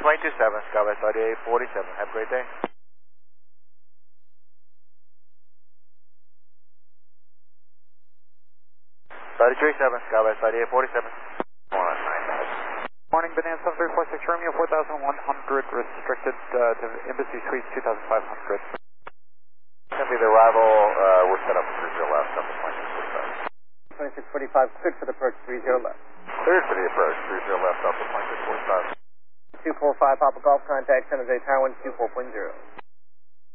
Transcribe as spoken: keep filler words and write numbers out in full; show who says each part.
Speaker 1: twenty-two seven, Skywest thirty-eight forty-seven. Have a great day. thirty-three seven, Skywest thirty-eight forty-seven.
Speaker 2: Morning, Banana seven three four six, Romeo four thousand one hundred, restricted uh, to Embassy Suites two thousand five hundred.
Speaker 1: Copy, the arrival, uh, we're set up for three zero left, up to twenty-six forty-five.
Speaker 3: twenty-six forty-five, cleared for the approach, three zero left.
Speaker 1: Cleared for the approach, three zero left, up to twenty-six forty-five.
Speaker 3: two four five, Papa Golf, contact San Jose Tower one two four point zero.